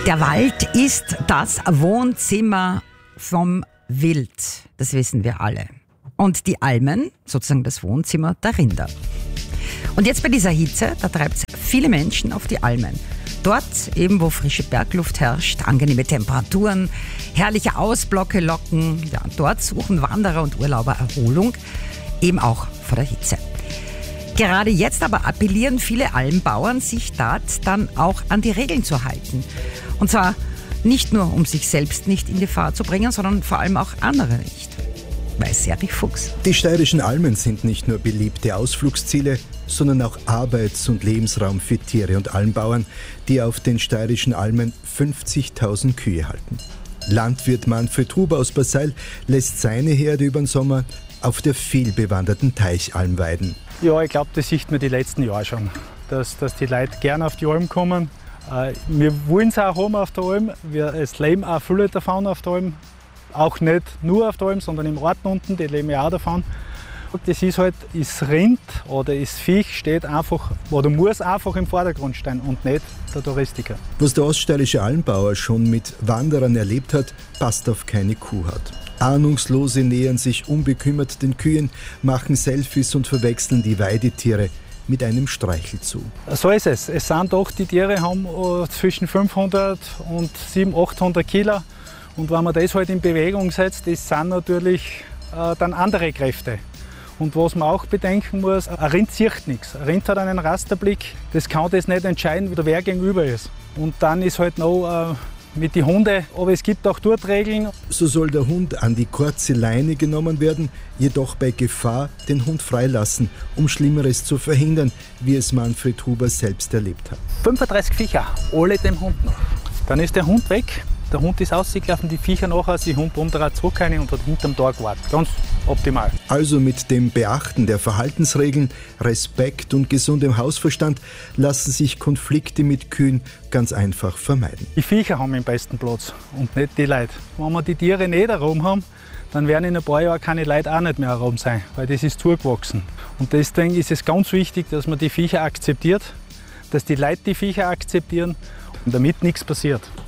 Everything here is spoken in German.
Der Wald ist das Wohnzimmer vom Wild. Das wissen wir alle. Und die Almen, sozusagen das Wohnzimmer der Rinder. Und jetzt bei dieser Hitze, da treibt es viele Menschen auf die Almen. Dort eben, wo frische Bergluft herrscht, angenehme Temperaturen, herrliche Ausblocke locken. Ja, dort suchen Wanderer und Urlauber Erholung, eben auch vor der Hitze. Gerade jetzt aber appellieren viele Almbauern, sich dort dann auch an die Regeln zu halten. Und zwar nicht nur, um sich selbst nicht in Gefahr zu bringen, sondern vor allem auch andere nicht. Weiß Erich Fuchs. Die steirischen Almen sind nicht nur beliebte Ausflugsziele, sondern auch Arbeits- und Lebensraum für Tiere und Almbauern, die auf den steirischen Almen 50.000 Kühe halten. Landwirt Manfred Huber aus Basseil lässt seine Herde über den Sommer auf der vielbewanderten Teichalm weiden. Ja, ich glaube, das sieht man die letzten Jahre schon, dass die Leute gerne auf die Alm kommen. Wir wollen es auch haben auf der Alm. Es leben auch viele davon auf der Alm. Auch nicht nur auf der Alm, sondern im Ort unten, die leben ja auch davon. Das ist halt, das Rind oder das Viech steht einfach oder muss einfach im Vordergrund stehen und nicht der Touristiker. Was der oststeirische Almbauer schon mit Wanderern erlebt hat, passt auf keine Kuhhaut. Ahnungslose nähern sich unbekümmert den Kühen, machen Selfies und verwechseln die Weidetiere mit einem Streichelzoo. So ist es. Es sind doch, die Tiere haben zwischen 500 und 700, 800 Kilo. Und wenn man das halt in Bewegung setzt, das sind natürlich dann andere Kräfte. Und was man auch bedenken muss, ein Rind sieht nichts. Ein Rind hat einen Rasterblick, das kann das nicht entscheiden, wer gegenüber ist. Und dann ist halt noch mit den Hunden, aber es gibt auch dort Regeln. So soll der Hund an die kurze Leine genommen werden, jedoch bei Gefahr den Hund freilassen, um Schlimmeres zu verhindern, wie es Manfred Huber selbst erlebt hat. 35 Viecher, alle dem Hund noch. Dann ist der Hund weg. Der Hund ist ausgelaufen, die Viecher nachher, die Hund umdreht zurück rein und hat hinterm Tor gewartet. Ganz optimal. Also mit dem Beachten der Verhaltensregeln, Respekt und gesundem Hausverstand lassen sich Konflikte mit Kühen ganz einfach vermeiden. Die Viecher haben den besten Platz und nicht die Leute. Wenn wir die Tiere nicht herum haben, dann werden in ein paar Jahren keine Leute auch nicht mehr herum sein, weil das ist zugewachsen. Und deswegen ist es ganz wichtig, dass man die Viecher akzeptiert, dass die Leute die Viecher akzeptieren und damit nichts passiert.